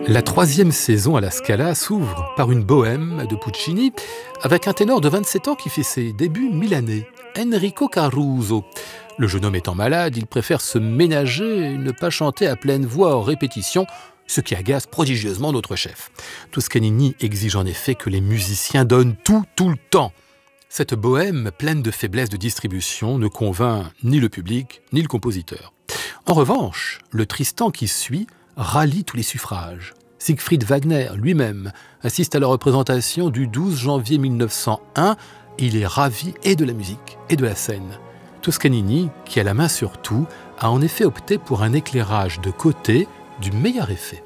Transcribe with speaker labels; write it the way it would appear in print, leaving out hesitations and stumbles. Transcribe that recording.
Speaker 1: La troisième saison à la Scala s'ouvre par une bohème de Puccini avec un ténor de 27 ans qui fait ses débuts milanais, Enrico Caruso. Le jeune homme étant malade, il préfère se ménager et ne pas chanter à pleine voix en répétition, ce qui agace prodigieusement notre chef. Toscanini exige en effet que les musiciens donnent tout le temps. Cette bohème, pleine de faiblesses de distribution, ne convainc ni le public, ni le compositeur. En revanche, le Tristan qui suit rallie tous les suffrages. Siegfried Wagner lui-même assiste à la représentation du 12 janvier 1901 et il est ravi et de la musique et de la scène. Toscanini, qui a la main sur tout, a en effet opté pour un éclairage de côté du meilleur effet.